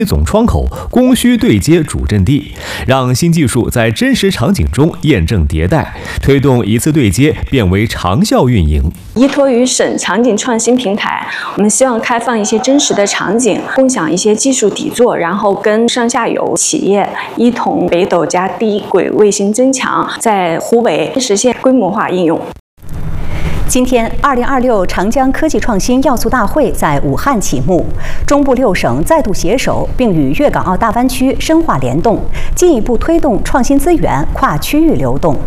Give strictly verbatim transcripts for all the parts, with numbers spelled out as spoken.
总窗口供需对接主阵地，让新技术在真实场景中验证迭代，推动一次对接变为长效运营。 依托于省场景创新平台，我们希望开放一些真实的场景，共享一些技术底座，然后跟上下游企业一同北斗加低轨卫星增强，在湖北实现规模化应用。 今天，二零二六长江科技创新要素大会在武汉启幕，中部六省再度携手，并与粤港澳大湾区深化联动，进一步推动创新资源跨区域流动。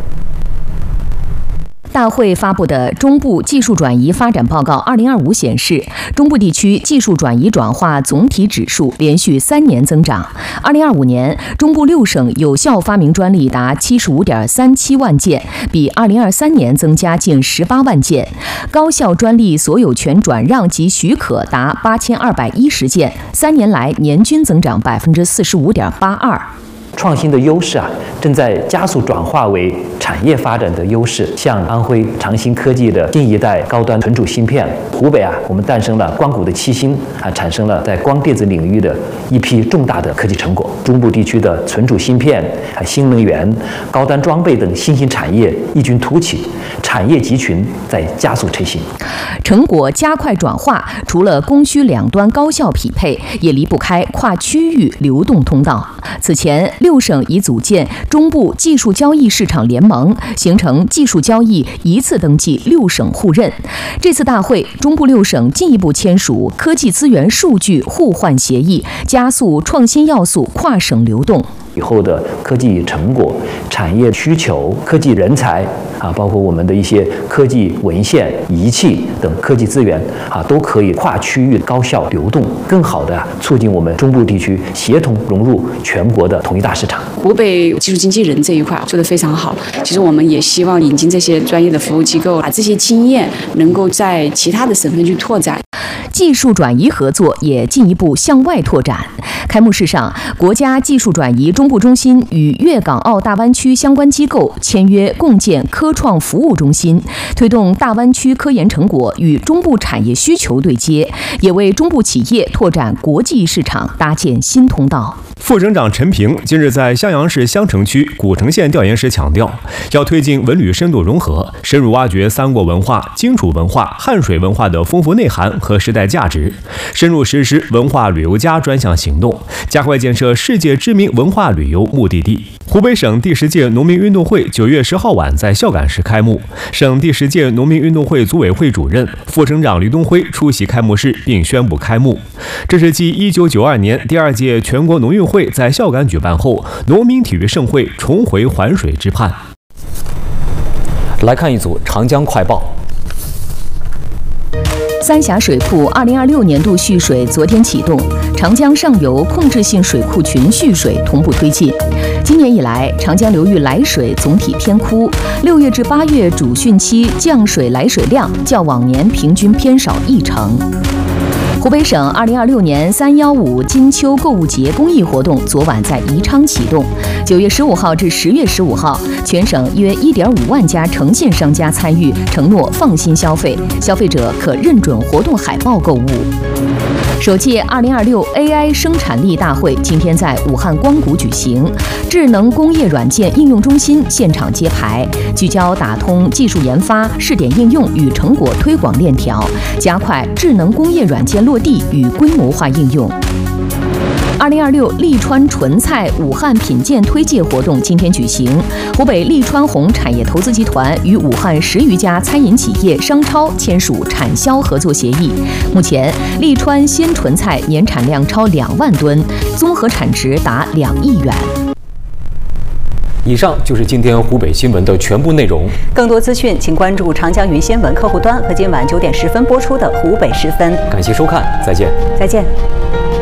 大会发布的《中部技术转移发展报告二零二五》显示，中部地区技术转移转化总体指数连续三年增长。二零二五年，中部六省有效发明专利达七十五点三七万件，比二零二三年增加近十八万件；高效专利所有权转让及许可达八千二百一十件，三年来年均增长百分之四十五点八二。 创新的优势啊，正在加速转化为产业发展的优势。像安徽长兴科技的新一代高端存储芯片，湖北啊，我们诞生了光谷的七星啊，产生了在光电子领域的一批重大的科技成果。中部地区的存储芯片、啊新能源、高端装备等新兴产业异军突起，产业集群在加速成型。 成果加快转化，除了供需两端高效匹配，也离不开跨区域流动通道。此前，六省已组建中部技术交易市场联盟，形成技术交易一次登记六省互认。这次大会，中部六省进一步签署科技资源数据互换协议，加速创新要素跨省流动。 以后的科技成果、产业需求、科技人才啊，包括我们的一些科技文献、仪器等科技资源啊，都可以跨区域高效流动，更好的促进我们中部地区协同融入全国的统一大市场。 湖北技术经纪人这一块做得非常好，其实我们也希望引进这些专业的服务机构，把这些经验能够在其他的省份去拓展。 技术转移合作也进一步向外拓展。开幕式上，国家技术转移中部中心与粤港澳大湾区相关机构签约共建科创服务中心，推动大湾区科研成果与中部产业需求对接，也为中部企业拓展国际市场搭建新通道。 副省长陈平近日在襄阳市襄城区古城县调研时强调，要推进文旅深度融合，深入挖掘三国文化、荆楚文化、汉水文化的丰富内涵和时代价值，深入实施文化旅游加专项行动，加快建设世界知名文化旅游目的地。湖北省第十届农民运动会九月十号晚在孝感市开幕，省第十届农民运动会组委会主任、副省长吕东辉出席开幕式并宣布开幕。这是继一九九二年第二届全国农运会在孝感举办后，农民体育盛会重回环水之畔。 来看一组长江快报。 三峡水库二零二六年度蓄水昨天启动，长江上游控制性水库群蓄水同步推进。今年以来，长江流域来水总体偏枯，六月至八月主汛期降水来水量较往年平均偏少一成。湖北省二零二六年三幺五金秋购物节公益活动昨晚在宜昌启动，九月十五号至十月十五号，全省约一点五万家诚信商家参与，承诺放心消费，消费者可认准活动海报购物。首届二零二六 A I 生产力大会今天在武汉光谷举行，智能工业软件应用中心现场揭牌，聚焦打通技术研发、试点应用与成果推广链条，加快智能工业软件落地与规模化应用。二零二六利川纯菜武汉品鉴推介活动今天举行，湖北利川红产业投资集团与武汉十余家餐饮企业商超签署产销合作协议。目前，利川鲜纯菜年产量超两万吨，综合产值达两亿元。 以上就是今天湖北新闻的全部内容。 更多资讯，请关注长江云新闻客户端和今晚九点十分播出的湖北时分。 感谢收看，再见。 再见。